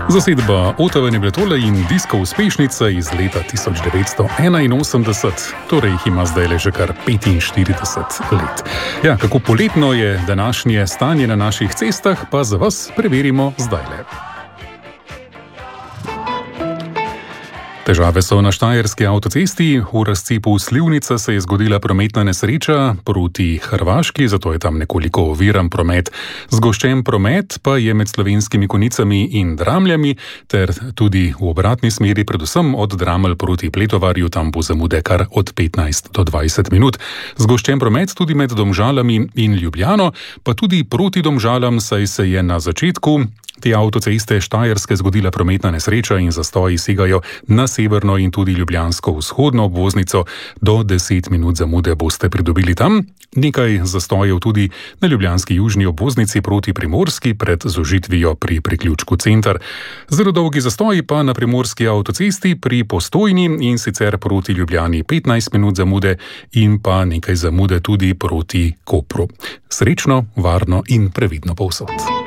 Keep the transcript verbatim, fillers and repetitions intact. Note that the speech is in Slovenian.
Zasedba Otaven je bila tole in disko uspešnica iz leta tisoč devetsto enainosemdeset, torej jih ima zdaj le že kar petinštirideset let. Ja, kako poletno je današnje stanje na naših cestah, pa za vas preverimo zdajle. Težave so na štajerski avtocesti, v razcepu Slivnica se je zgodila prometna nesreča proti Hrvaški, zato je tam nekoliko oviran promet. Zgoščen promet pa je med Slovenskimi Konjicami in Dramljami, ter tudi v obratni smeri, predvsem od Dramelj proti Pletovarju, tam bo zamude kar od petnajst do dvajset minut. Zgoščen promet tudi med Domžalami in Ljubljano, pa tudi proti Domžalam, saj se je na začetku te avtoceste štajerske zgodila prometna nesreča in zastoji segajo na severno in tudi ljubljansko-vzhodno obvoznico. Do deset minut zamude boste pridobili tam. Nekaj zastojev tudi na ljubljanski južni obvoznici proti Primorski pred zožitvijo pri priključku Center. Zelo dolgi zastoji pa na primorski avtocesti pri Postojni in sicer proti Ljubljani petnajst minut zamude in pa nekaj zamude tudi proti Kopru. Srečno, varno in previdno povsod.